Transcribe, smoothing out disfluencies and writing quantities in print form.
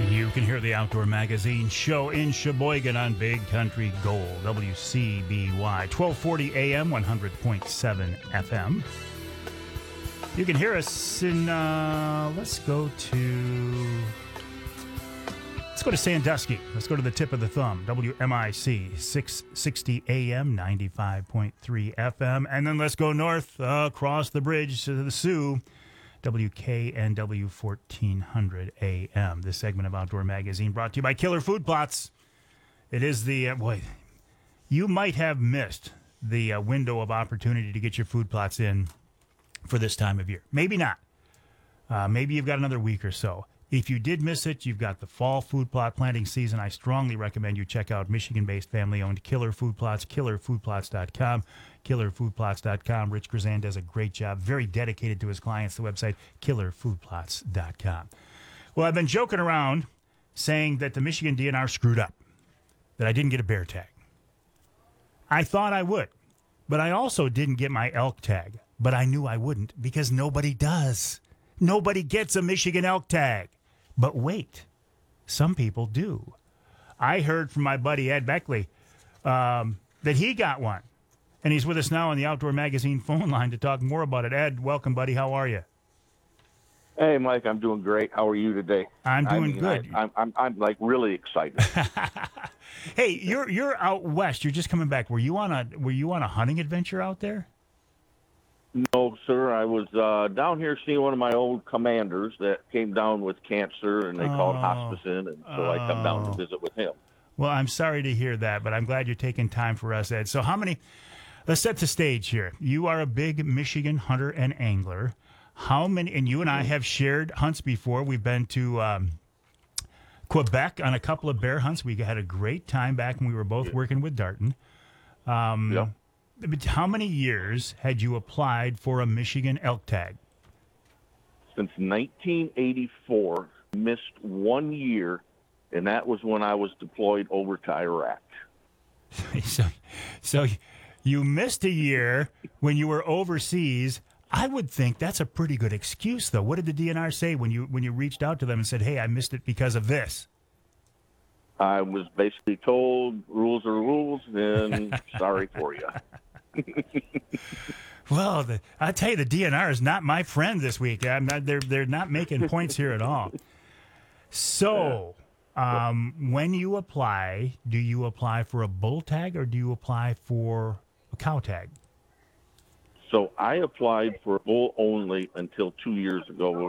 You can hear the Outdoor Magazine show in Sheboygan on Big Country Gold, WCBY, 1240 AM, 100.7 FM. You can hear us in, let's go to Sandusky. Let's go to the tip of the thumb, WMIC, 660 AM, 95.3 FM. And then let's go north across the bridge to the Sioux, WKNW 1400 AM. This segment of Outdoor Magazine brought to you by Killer Food Plots. It is the, you might have missed the window of opportunity to get your food plots in for this time of year. Maybe not. Maybe you've got another week or so. If you did miss it, you've got the fall food plot planting season. I strongly recommend you check out Michigan-based family-owned Killer Food Plots, killerfoodplots.com, killerfoodplots.com. Rich Grzan does a great job, very dedicated to his clients. The website, killerfoodplots.com. Well, I've been joking around saying that the Michigan DNR screwed up, that I didn't get a bear tag. I thought I would, but I also didn't get my elk tag, but I knew I wouldn't because nobody does. Nobody gets a Michigan elk tag. But wait, some people do. I heard from my buddy Ed Beckley that he got one. And he's with us now on the Outdoor Magazine phone line to talk more about it. Ed, welcome, buddy. How are you? Hey, Mike, I'm doing great. How are you today? I'm doing good. I'm like really excited. Hey, you're out west. You're just coming back. Were you on a hunting adventure out there? No, sir. I was down here seeing one of my old commanders that came down with cancer, and they called hospice in, and so I come down to visit with him. Well, I'm sorry to hear that, but I'm glad you're taking time for us, Ed. So let's set the stage here. You are a big Michigan hunter and angler. How many, and you and I have shared hunts before. We've been to Quebec on a couple of bear hunts. We had a great time back when we were both working with Darton. Yep. How many years had you applied for a Michigan elk tag? Since 1984, missed 1 year, and that was when I was deployed over to Iraq. So you missed a year when you were overseas. I would think that's a pretty good excuse, though. What did the DNR say when you reached out to them and said, "Hey, I missed it because of this"? I was basically told rules are rules, and sorry for you. Well, I tell you, the DNR is not my friend this week. They're not making points here at all. So, when you apply, do you apply for a bull tag or do you apply for a cow tag? So I applied for bull only until 2 years ago